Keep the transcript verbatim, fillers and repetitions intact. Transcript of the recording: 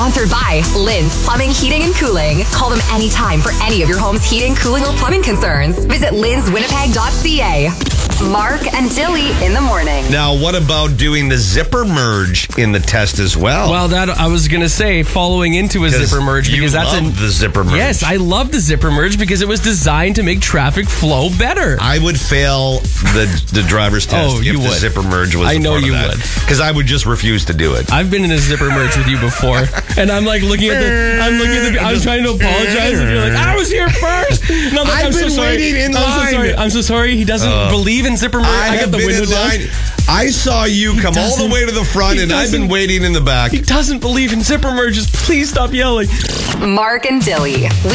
Sponsored by Lynn's Plumbing, Heating, and Cooling. Call them anytime for any of your home's heating, cooling, or plumbing concerns. Visit linns winnipeg dot c a. Mark and Dilly in the morning. Now, what about doing the zipper merge in the test as well? Well, that I was going to say, following into a zipper merge, you because that's love a, the zipper merge. Yes, I love the zipper merge because it was designed to make traffic flow better. I would fail the the driver's test Oh, if you the would. zipper merge was I a know part you of that. would. Because I would just refuse to do it. I've been in a zipper merge with you before, and I'm like looking at the, I'm looking at the, I'm trying to apologize, and you're like, I was here first. And I'm like, I've I'm been so sorry. waiting in I'm line. so sorry. I'm so sorry. He doesn't Uh, believe in zipper merge. I, I, got have the been window in down. line. I saw you come all the doesn't- way to the front, he and I've been doesn't- waiting in the back. He doesn't believe in zipper merges. Please stop yelling. Mark and Dilly.